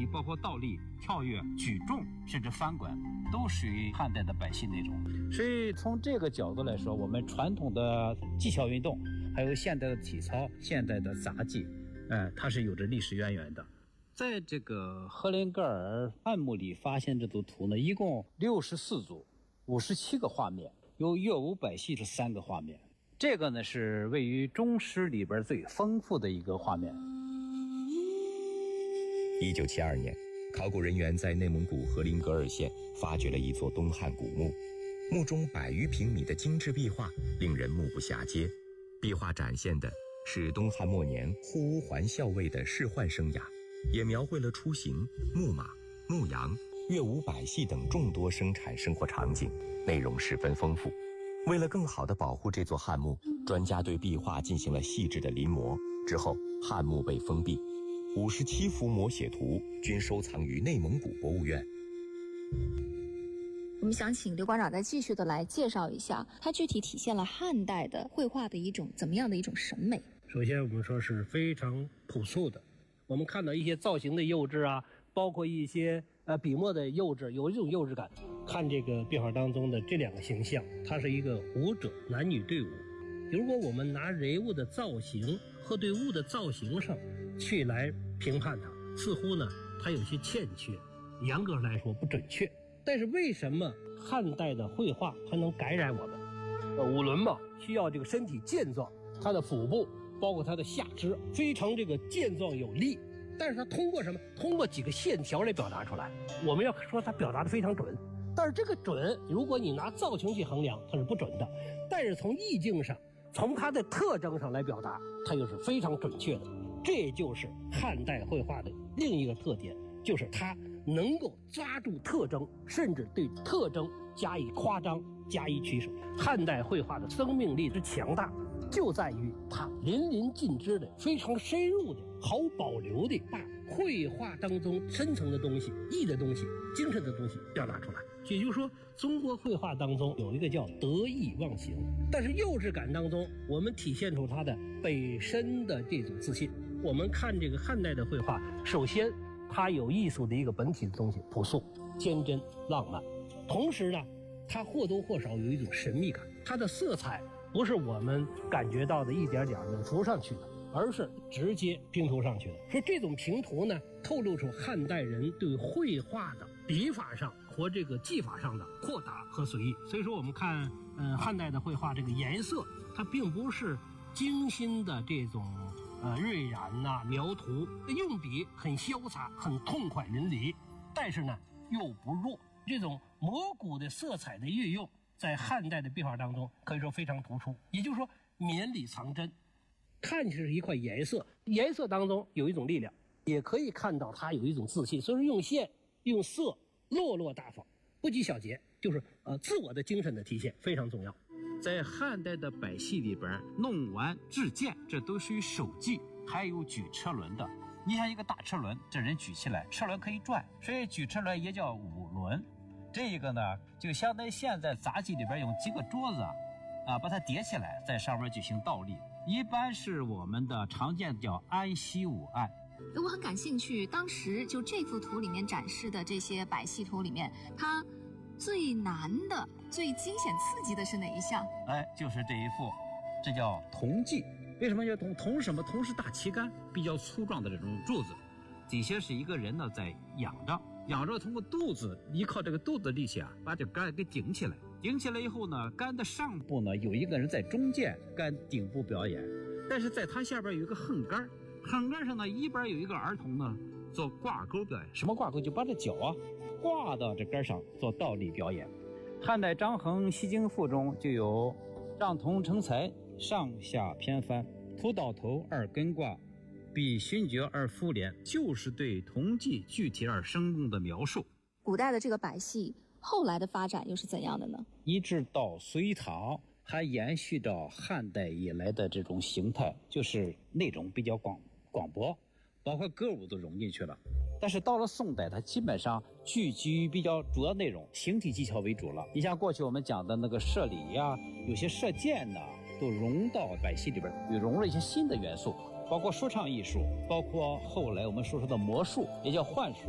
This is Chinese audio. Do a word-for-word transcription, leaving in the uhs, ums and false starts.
包括倒立、跳跃、举重，甚至翻滚，都属于汉代的百戏内容。所以从这个角度来说，我们传统的技巧运动，还有现代的体操、现代的杂技，呃，它是有着历史渊源的。在这个赫林格尔汉墓里发现这组图呢，一共六十四组，五十七个画面，有乐舞百戏是三个画面。这个呢是位于中诗里边最丰富的一个画面。 一九七二年，考古人员在内蒙古和林格尔县发掘了一座东汉古墓，墓中百余平米的精致壁画令人目不暇接。壁画展现的是东汉末年护屋环校尉的仕宦生涯，也描绘了出行、牧马、牧羊、乐舞百戏等众多生产生活场景，内容十分丰富。为了更好地保护这座汉墓，专家对壁画进行了细致的临摹，之后汉墓被封闭，五十七幅摹写图均收藏于内蒙古博物院。 我们想请刘馆长再继续的来介绍一下，它具体体现了汉代的绘画的一种怎么样的一种审美。 首先我们说是非常朴素的，我们看到一些造型的幼稚啊，包括一些呃笔墨的幼稚，有一种幼稚感。看这个壁画当中的这两个形象，它是一个舞者，男女对舞。如果我们拿人物的造型和对物的造型上去来评判它，似乎呢它有些欠缺，严格来说不准确。但是为什么汉代的绘画它能感染我们？呃，五伦嘛，需要这个身体健壮，它的腹部包括它的下肢非常这个健壮有力，但是它通过什么？通过几个线条来表达出来。我们要说它表达的非常准，但是这个准，如果你拿造型去衡量，它是不准的。但是从意境上，从它的特征上来表达，它又是非常准确的。这也就是汉代绘画的另一个特点，就是它能够抓住特征，甚至对特征加以夸张、加以取舍。汉代绘画的生命力之强大，就在于它淋漓尽致的、非常深入的、毫无保留的把绘画当中深层的东西、意的东西、精神的东西表达出来。也就是说，中国绘画当中有一个叫得意忘形，但是幼稚感当中，我们体现出它的本身的这种自信。我们看这个汉代的绘画，首先它有艺术的一个本体的东西，朴素、天真、浪漫。同时呢，它或多或少有一种神秘感，它的色彩不是我们感觉到的一点点的涂上去的，而是直接拼涂上去的。所以这种平涂呢，透露出汉代人对绘画的笔法上和这个技法上的豁达和随意。所以说我们看呃汉代的绘画，这个颜色它并不是精心的这种呃锐染呐、啊、描涂，用笔很潇洒、很痛快淋漓，但是呢又不弱。这种模糊的色彩的运用，在汉代的壁画当中可以说非常突出。也就是说，绵里藏针，看起来是一块颜色，颜色当中有一种力量，也可以看到它有一种自信。所以说用线、用色，落落大方，不拘小节，就是呃自我的精神的体现，非常重要。 在汉代的百戏里边，弄丸、制剑，这都属于手技，还有举车轮的。你像一个大车轮，这人举起来，车轮可以转，所以举车轮也叫五轮。这个呢，就相当于现在杂技里边用几个桌子啊，把它叠起来，在上面进行倒立。一般是我们的常见的叫安西武案。 我很感兴趣，当时就这幅图里面展示的这些百戏图里面，它最难的、最惊险刺激的是哪一项？ 哎，就是这一幅，这叫铜技。为什么叫铜？铜是什么？铜是大旗杆，比较粗壮的这种柱子，底下是一个人呢在仰着，仰着通过肚子，依靠这个肚子力气啊，把这杆给顶起来。顶起来以后呢，杆的上部呢有一个人在中间杆顶部表演，但是在它下边有一个横杆，横杆上呢一边有一个儿童呢做挂钩表演。什么挂钩？就把这脚啊挂到这杆上做倒立表演。汉代张衡《西京赋》中就有让铜成才，上下偏翻，头倒头二根挂，比寻角而复连，就是对铜技具体而生动的描述。 古代的这个百戏后来的发展又是怎样的呢？ 一直到隋唐，还延续到汉代以来的这种形态，就是内容比较广广博，包括歌舞都融进去了。但是到了宋代，它基本上聚集于比较主要内容，形体技巧为主了。你像过去我们讲的那个射礼呀、啊，有些射箭呐、啊，都融到百戏里边，又融了一些新的元素，包括说唱艺术，包括后来我们说说的魔术，也叫幻术。